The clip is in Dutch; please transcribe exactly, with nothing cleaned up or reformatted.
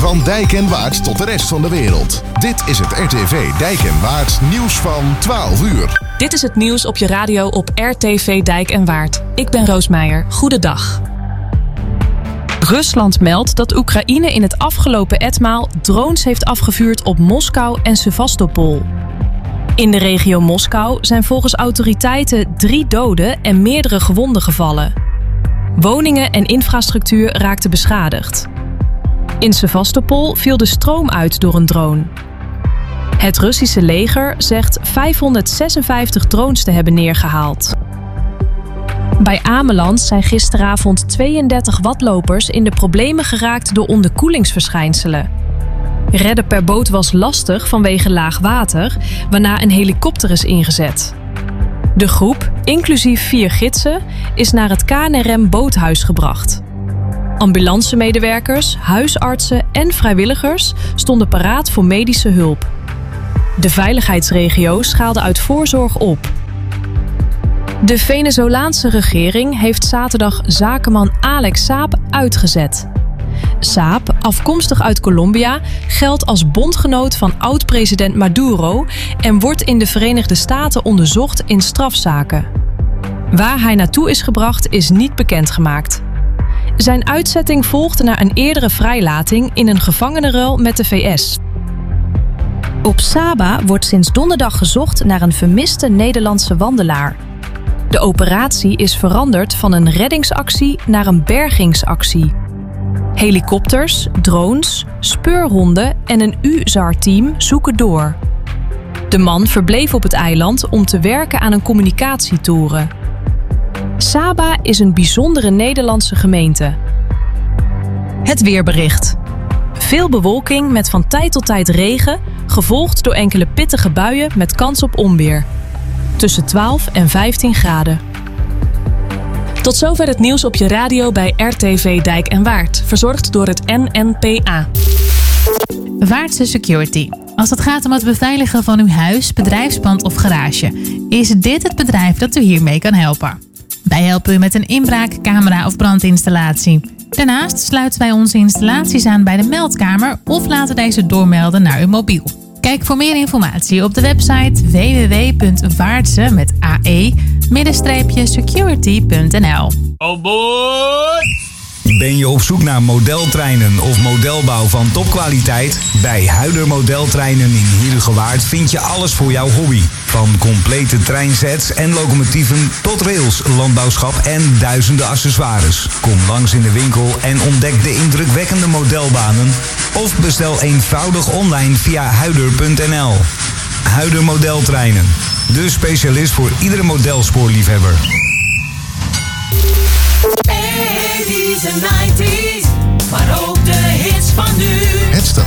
Van Dijk en Waard tot de rest van de wereld. Dit is het R T V Dijk en Waard nieuws van twaalf uur. Dit is het nieuws op je radio op R T V Dijk en Waard. Ik ben Roos Meijer. Goedendag. Rusland meldt dat Oekraïne in het afgelopen etmaal drones heeft afgevuurd op Moskou en Sevastopol. In de regio Moskou zijn volgens autoriteiten drie doden en meerdere gewonden gevallen. Woningen en infrastructuur raakten beschadigd. In Sevastopol viel de stroom uit door een drone. Het Russische leger zegt vijfhonderdzesenvijftig drones te hebben neergehaald. Bij Ameland zijn gisteravond tweeëndertig watlopers in de problemen geraakt door onderkoelingsverschijnselen. Redden per boot was lastig vanwege laag water, waarna een helikopter is ingezet. De groep, inclusief vier gidsen, is naar het K N R M-boothuis gebracht. Ambulancemedewerkers, huisartsen en vrijwilligers stonden paraat voor medische hulp. De veiligheidsregio schaalde uit voorzorg op. De Venezolaanse regering heeft zaterdag zakenman Alex Saab uitgezet. Saab, afkomstig uit Colombia, geldt als bondgenoot van oud-president Maduro en wordt in de Verenigde Staten onderzocht in strafzaken. Waar hij naartoe is gebracht is niet bekendgemaakt. Zijn uitzetting volgde na een eerdere vrijlating in een gevangenenruil met de V S. Op Saba wordt sinds donderdag gezocht naar een vermiste Nederlandse wandelaar. De operatie is veranderd van een reddingsactie naar een bergingsactie. Helikopters, drones, speurhonden en een U S A R-team zoeken door. De man verbleef op het eiland om te werken aan een communicatietoren. Saba is een bijzondere Nederlandse gemeente. Het weerbericht. Veel bewolking met van tijd tot tijd regen, gevolgd door enkele pittige buien met kans op onweer. Tussen twaalf en vijftien graden. Tot zover het nieuws op je radio bij R T V Dijk en Waard. Verzorgd door het N N P A. Waardse Security. Als het gaat om het beveiligen van uw huis, bedrijfspand of garage, is dit het bedrijf dat u hiermee kan helpen. Wij helpen u met een inbraak, camera of brandinstallatie. Daarnaast sluiten wij onze installaties aan bij de meldkamer of laten deze doormelden naar uw mobiel. Kijk voor meer informatie op de website w w w punt waardse met a e security punt n l. Oh boy! Ben je op zoek naar modeltreinen of modelbouw van topkwaliteit? Bij Huider Modeltreinen in Heerhugowaard vind je alles voor jouw hobby. Van complete treinsets en locomotieven tot rails, landbouwschap en duizenden accessoires. Kom langs in de winkel en ontdek de indrukwekkende modelbanen. Of bestel eenvoudig online via huider punt n l. Huider Modeltreinen. De specialist voor iedere modelspoorliefhebber. eighties en nineties, maar ook de hits van nu.